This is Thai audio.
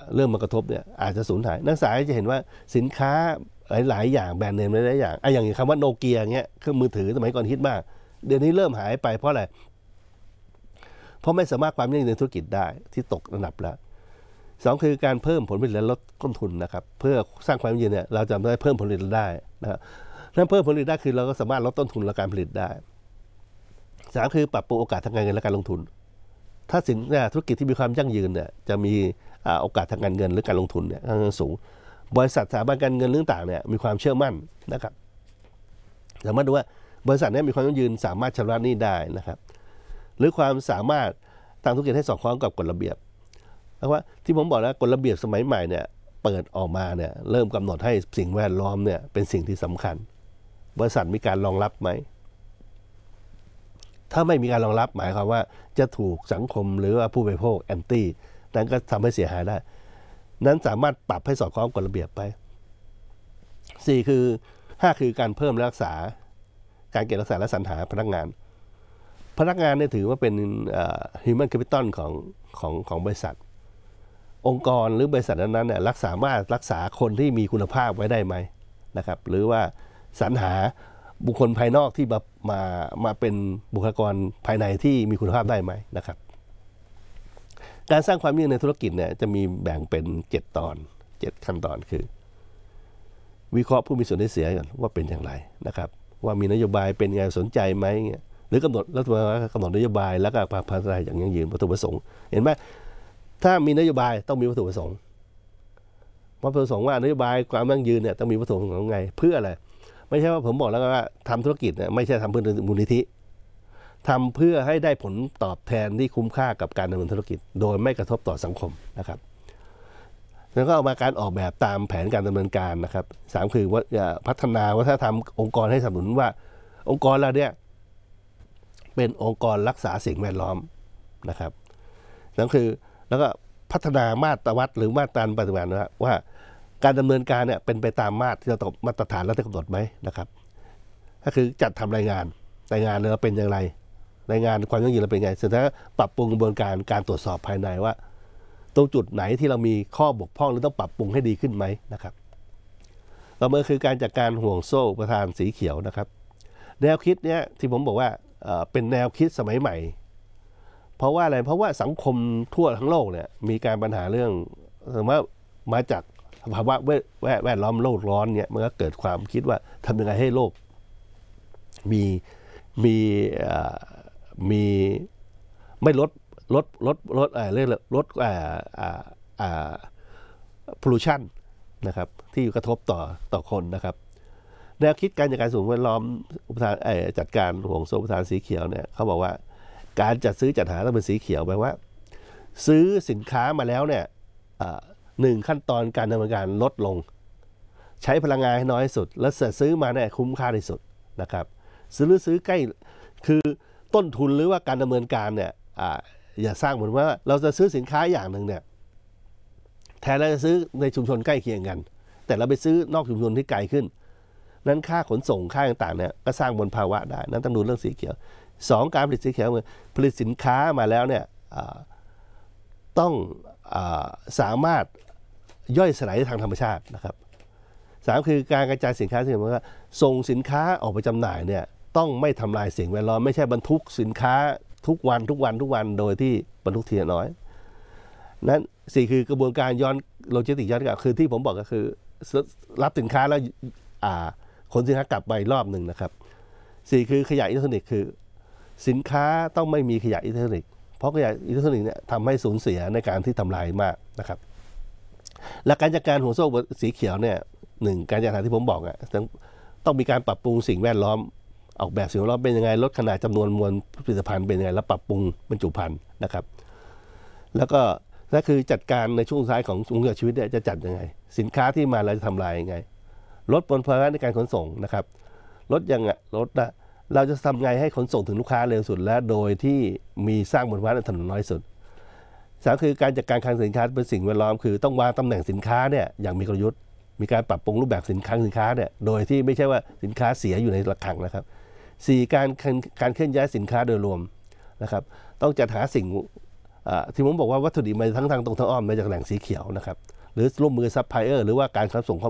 เริ่มมากระทบเนี่ยอาจจะสูญหายนักศึกษาจะเห็นว่าสินค้าหลายๆอย่างแบรนด์เนมหลายๆอย่างอย่างคำว่าโนเกียเงี้ยเครื่องมือถือสมัยก่อนฮิตมากเดี๋ยวนี้เริ่มหายไปเพราะอะไรเพราะไม่สามารถความยั่งยืนในธุรกิจได้ที่ตกระดับแล้วสองคือการเพิ่มผลผลิตและลดต้นทุนนะครับเพื่อสร้างความยั่งยืนเนี่ยเราจะได้เพิ่มผลผลิตได้นะครับถ้าเพิ่มผลผลิตได้คือเราก็สามารถลดต้นทุนและการผลิตได้สามคือปรับปรุงโอกาสทางการเงินและการลงทุนถ้าธุรกิจที่มีความยั่งยืนเนี่ยจะมีโอกาสทางการเงินหรือการลงทุนเนี่ยค่อนข้างสูงบริษัทสถาบันการเงินเรื่องต่างเนี่ยมีความเชื่อมั่นนะครับสามารถดูว่าบริษัทนี้มีความยั่งยืนสามารถชำระหนี้ได้นะครับหรือความสามารถทางธุรกิจให้สอดคล้องกับกฎระเบียบเพราะว่าที่ผมบอกแล้วกฎระเบียบสมัยใหม่เนี่ยเปิดออกมาเนี่ยเริ่มกำหนดให้สิ่งแวดล้อมเนี่ยเป็นสิ่งที่สำคัญบริษัทมีการรองรับไหมถ้าไม่มีการรองรับหมายความว่าจะถูกสังคมหรือว่าผู้บริโภคแอนตี้นั้นก็ทำให้เสียหายได้นั้นสามารถปรับให้สอดคล้องกฎระเบียบไป4คือ5คือการเพิ่มและรักษาการเก็บรักษาและสรรหาพนักงานเนี่ยถือว่าเป็นhuman capital ของบริษัทองค์กรหรือบริษัทนั้นเนี่ยสามารถรักษาคนที่มีคุณภาพไว้ได้ไหมนะครับหรือว่าสรรหาบุคคลภายนอกที่มาเป็นบุคลากรภายในที่มีคุณภาพได้ไหมนะครับการสร้างความยั่งยืนในธุรกิจเนี่ยจะมีแบ่งเป็น7ขั้นตอนคือวิเคราะห์ผู้มีส่วนได้เสียก่อนว่าเป็นอย่างไรนะครับว่ามีนโยบายเป็นไงสนใจไหมหรือกำหนดรัฐบาลกำหนดนโยบายแล้วก็พัฒนาอย่างยั่งยืนวัตถุประสงค์เห็นไหมถ้ามีนโยบายต้องมีวัตถุประสงค์วัตถุประสงค์ว่านโยบายความยั่งยืนเนี่ยต้องมีวัตถุประสงค์ไงเพื่ออะไรไม่ใช่ว่าผมบอกแล้วว่าทำธุรกิจเนี่ยไม่ใช่ทำเพื่อมูลนิธิทำเพื่อให้ได้ผลตอบแทนที่คุ้มค่ากับการดำเนินธุรกิจโดยไม่กระทบต่อสังคมนะครับแล้วก็เอามาการออกแบบตามแผนการดำเนินการนะครับ3คือว่าพัฒนาวัฒนธรรมองค์กรให้สนับสนุนว่าองค์กรเราเนี่ยเป็นองค์กรรักษาสิ่งแวดล้อมนะครับนั่นคือแล้วก็พัฒนามาตรวัดหรือมาตรการปฏิบัติว่าการดำเนินการเนี่ยเป็นไปตามมาตรฐานและที่กำหนดไหมนะครับก็คือจัดทำรายงานเราเป็นอย่างไรรายงานความยั่งยืนเราเป็นไงเสร็จแล้วปรับปรุงกระบวนการตรวจสอบภายในว่าตรงจุดไหนที่เรามีข้อบกพร่องหรือต้องปรับปรุงให้ดีขึ้นไหมนะครับต่อมาคือการจัดการห่วงโซ่อุปทานสีเขียวนะครับแนวคิดเนี้ยที่ผมบอกว่าเป็นแนวคิดสมัยใหม่เพราะว่าอะไรเพราะว่าสังคมทั่วทั้งโลกเนี่ยมีการปัญหาเรื่องสมมติมาจากภาวะแวดล้อมโลกร้อนเนี่ยมันก็เกิดความคิดว่าทำยังไงให้โลกมีไม่ลดเรื่องลดpollution นะครับที่กระทบต่อคนนะครับแนวคิดการจัดการสิ่งแวดล้อมจัดการห่วงโซ่อุปทานสีเขียวเนี่ยเขาบอกว่าการจัดซื้อจัดหาต้องเป็นสีเขียวแปลว่าซื้อสินค้ามาแล้วเนี่ย1ขั้นตอนการดำเนินการลดลงใช้พลังงานให้น้อยที่สุดและซื้อมาเนี่ยคุ้มค่าที่สุดนะครับซื้อใกล้คือต้นทุนหรือว่าการดำเนินการเนี่ยอย่าสร้างเหมือนว่าเราจะซื้อสินค้าอย่างหนึ่งเนี่ยแทนเราจะซื้อในชุมชนใกล้เคียงกันแต่เราไปซื้อนอกชุมชนที่ไกลขึ้นนั้นค่าขนส่งค่าต่างๆเนี่ยก็สร้างมลภาวะได้นั้นต้องดูเรื่องสีเขียว2การผลิตสีเขียวผลิตสินค้ามาแล้วเนี่ยต้องสามารถย่อยสลายทางธรรมชาตินะครับ3คือการกระจายสินค้าที่เหมือนว่าส่งสินค้าออกไปจำหน่ายเนี่ยต้องไม่ทำลายสิ่งแวดล้อมไม่ใช่บรรทุกสินค้าทุกวันโดยที่บรรทุกทีละน้อยนั้น4คือกระบวนการย้อนโลจิสติกย้อนกลับคือที่ผมบอกก็คือรับสินค้าแล้วขนสินค้ากลับไปรอบหนึ่งนะครับ4คือขยะอิเล็กทรอนิกส์คือสินค้าต้องไม่มีขยะอิเล็กทรอนิกส์เพราะขยะอิเล็กทรอนิกส์เนี่ยทำให้สูญเสียในการที่ทำลายมากนะครับและการจัดการห่วงโซ่สีเขียวเนี่ยการจัดการที่ผมบอกต้องมีการปรับปรุงสิ่งแวดล้อมออกแบบสิ่งแวดล้อมเป็นยังไงลดขนาดจำนวนมวลผลิตภัณฑ์เป็นยังไงแล้วปรับปรุงบรรจุภัณฑ์นะครับแล้วก็นั่นคือจัดการในช่วงท้ายของวงจรชีวิตเนี่ยจะจัดยังไงสินค้าที่มาแล้วจะทำลายยังไงลดมลภาวะในการขนส่งนะครับลดเราจะทำไงให้ขนส่งถึงลูกค้าเร็วสุดและโดยที่มีสร้างมลภาวะในถนนน้อยสุด3คือการจัดการคลังสินค้าเป็นสิ่งแวดล้อมคือต้องวางตำแหน่งสินค้าเนี่ยอย่างมีกลยุทธ์มีการปรับปรุงรูปแบบสินค้าเนี่ยโดยที่ไม่ใช่ว่าสินค้าเสียอยู่ในคลังนะครับ4การเคลื่อนย้ายสินค้าโดยรวมนะครับต้องจัดหาสิ่งที่ผมบอกว่าวัตถุดิบมาทั้งทางตรงทางอ้อมมาจากแหล่งสีเขียวนะครับหรือร่วมมือซัพพลายเออร์หรือว่าการขนส่ง